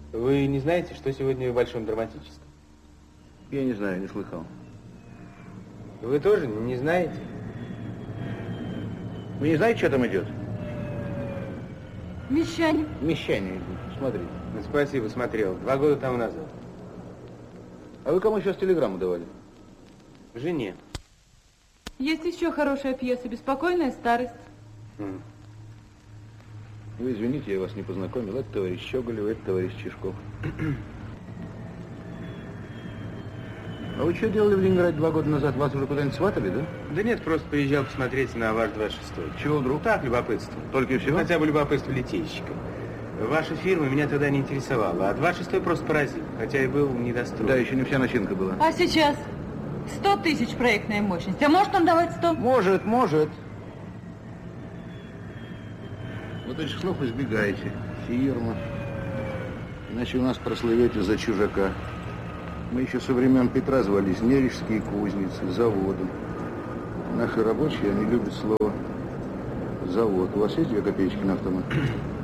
Вы не знаете, что сегодня в Большом драматическом? Я не знаю, не слыхал. Вы тоже не знаете? Вы не знаете, что там идет? Мещане. Мещане идут, смотрите. Ну, спасибо, смотрел. 2 года тому назад. А вы кому сейчас телеграмму давали? Жене. Есть еще хорошая пьеса «Беспокойная старость». Вы извините, я вас не познакомил. Это товарищ Щеголев, это товарищ Чижков. А вы что делали в Ленинграде 2 года назад? Вас уже куда-нибудь сватали, да? Да нет, просто приезжал посмотреть на ваш 26-й. Чего вдруг? Так, любопытство. Только и всего? Хотя бы любопытство литейщика. Ваша фирма меня тогда не интересовала, а 26-й просто поразил, хотя и был недостроен. Да, еще не вся начинка была. А сейчас 100 тысяч проектная мощность. А может он давать 100? Может, может. Вот этих слов избегайте. Фирма. Иначе у нас прослывете за чужака. Мы еще со времен Петра звались Нережские кузницы, заводы. Наши рабочие, они любят слово завод. У вас есть 2 копеечки на автомат?